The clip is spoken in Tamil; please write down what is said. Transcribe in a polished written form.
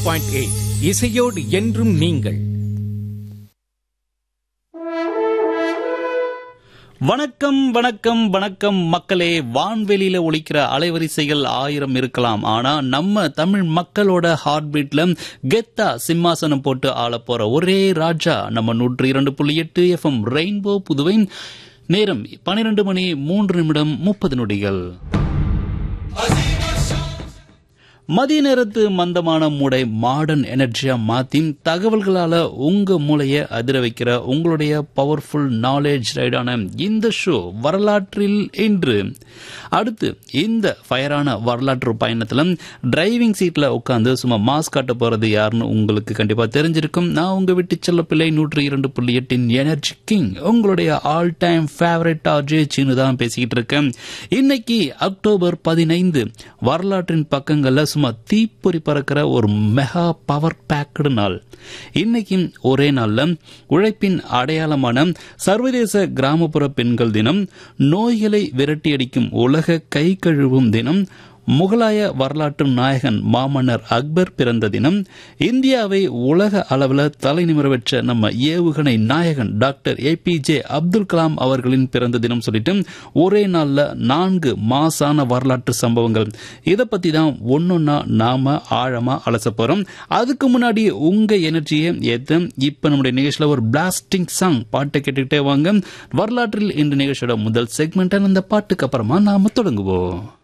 90.8 இசையோடு என்றும் நீங்கள். வணக்கம் வணக்கம் வணக்கம் மக்களே. வான்வெளியில ஒலிக்கிற அலைவரிசைகள் 1000 இருக்கலாம், ஆனா நம்ம தமிழ் மக்களோட ஹார்ட் பீட்ல கெத்தா சிம்மாசனம் போட்டு ஆள போற ஒரே ராஜா நம்ம 102.8 FM ரெயின்போ புதுவை. நேரம் 12:03:30. மதிய நேரத்து மந்தமான மூடை மாடர்ன் எனர்ஜியா மாத்தி தகவல்களால உங்க மூளைய அதிர வைக்கிற உங்களுடைய பவர்ஃபுல் நாலேஜ் ரைடான இந்த ஷோ வரலாற்றில் இன்று. அடுத்து இந்த ஃபயரான வரலாற்று பயணத்துல டிரைவிங் சீட்ல உட்காந்து சும்மா மாஸ்க் காட்ட போறது யாருன்னு உங்களுக்கு கண்டிப்பா தெரிஞ்சிருக்கும். நான் உங்க வீட்டு செல்ல பிள்ளை 102.8 எனர்ஜி கிங், உங்களுடைய all time favourite RJ Seenu தான் பேசிக்கிட்டு இருக்கேன். இன்னைக்கு அக்டோபர் 15 வரலாற்றின் பக்கங்கள்ல சும்மா தீப்பொறி பறக்கிற ஒரு மெகா பவர் பேக்டு நாள். இன்னைக்கு ஒரே நாள்ல உழைப்பின் அடையாளமான சர்வதேச கிராமப்புற பெண்கள் தினம், நோய்களை விரட்டியடிக்கும் உலக கை கழுவும் தினம், முகலாய வரலாற்று நாயகன் மாமன்னர் அக்பர் பிறந்த தினம், இந்தியாவை உலக அளவில் தலை நிமிர வச்ச நம்ம ஏவுகணை நாயகன் டாக்டர் APJ அப்துல் கலாம் அவர்களின் பிறந்த தினம் சொல்லிட்டு ஒரே நாள்ல 4 மாசான வரலாற்று சம்பவங்கள். இதை பத்தி தான் ஒன்னொன்னா நாம ஆழமா அலச போறோம். அதுக்கு முன்னாடி உங்க எனர்ஜியை ஏத்த இப்ப நம்முடைய நிகழ்ச்சியில ஒரு பிளாஸ்டிங் சாங் பாட்டை கேட்டுக்கிட்டே வாங்க. வரலாற்றில் இந்த நிகழ்ச்சியோட முதல் செக்மெண்ட் அந்த பாட்டுக்கு அப்புறமா நாம தொடங்குவோம்.